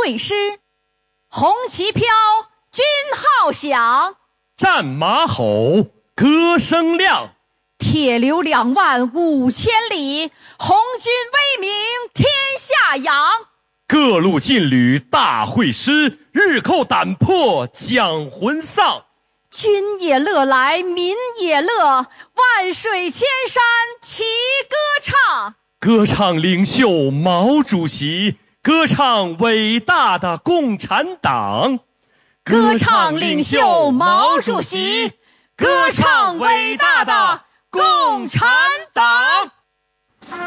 会师，红旗飘，军号响， 战马吼，歌声亮， 铁流25000里，红军威名天下扬。 各路劲旅大会师，日寇胆破将魂丧。 军也乐来民也乐，万水千山齐歌唱。 歌唱领袖毛主席，歌唱伟大的共产党。 歌唱领袖毛主席，歌唱伟大的共产党。